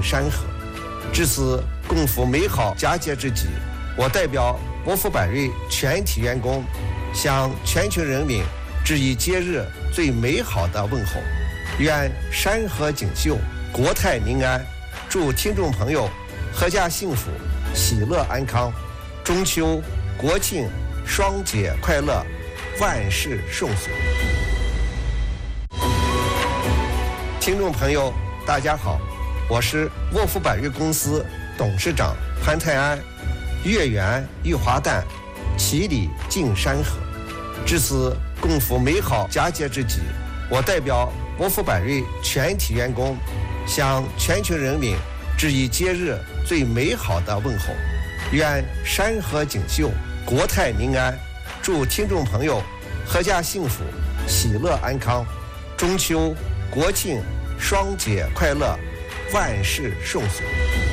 敬山河。至此共赴美好佳节之际，我代表沃夫百瑞全体员工，向全球人民致以节日最美好的问候。愿山河锦绣，国泰民安，祝听众朋友阖家幸福，喜乐安康，中秋国庆双节快乐，万事顺遂。听众朋友大家好，我是沃夫百瑞公司董事长潘泰安。月圆玉华诞，其礼敬山河。至此共赴美好佳节之际，我代表沃夫百瑞全体员工，向全球人民致以节日最美好的问候。愿山河锦绣，国泰民安，祝听众朋友阖家幸福，喜乐安康，中秋国庆双节快乐，万事顺遂。